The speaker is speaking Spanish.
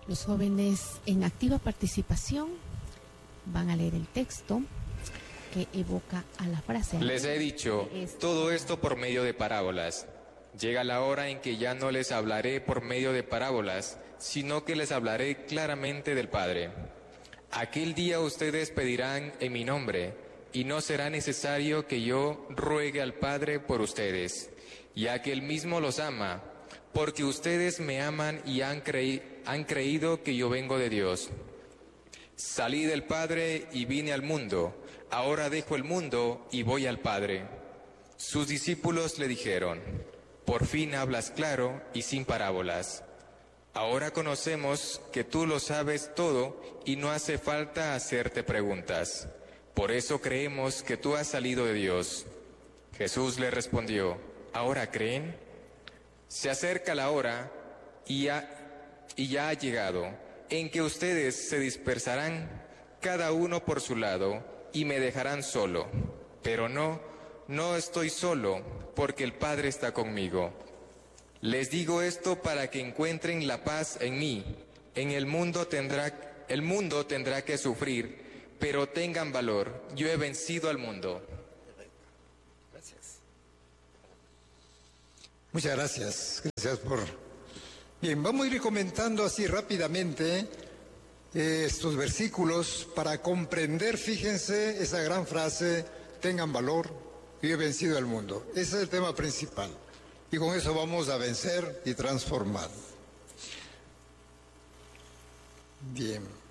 Los jóvenes en activa participación van a leer el texto que evoca a la frase. Les he dicho todo esto por medio de parábolas. Llega la hora en que ya no les hablaré por medio de parábolas, sino que les hablaré claramente del Padre. Aquel día ustedes pedirán en mi nombre, y no será necesario que yo ruegue al Padre por ustedes, ya que Él mismo los ama, porque ustedes me aman y han creído que yo vengo de Dios. Salí del Padre y vine al mundo, ahora dejo el mundo y voy al Padre. Sus discípulos le dijeron: por fin hablas claro y sin parábolas. Ahora conocemos que tú lo sabes todo y no hace falta hacerte preguntas. Por eso creemos que tú has salido de Dios. Jesús le respondió: ¿ahora creen? Se acerca la hora y ya ha llegado, en que ustedes se dispersarán, cada uno por su lado, y me dejarán solo. Pero no estoy solo, porque el Padre está conmigo. Les digo esto para que encuentren la paz en mí. El mundo tendrá que sufrir, pero tengan valor. Yo he vencido al mundo. Gracias. Muchas gracias. Gracias por... Bien, vamos a ir comentando así rápidamente estos versículos para comprender, fíjense, esa gran frase: tengan valor, yo he vencido al mundo. Ese es el tema principal. Y con eso vamos a vencer y transformar. Bien.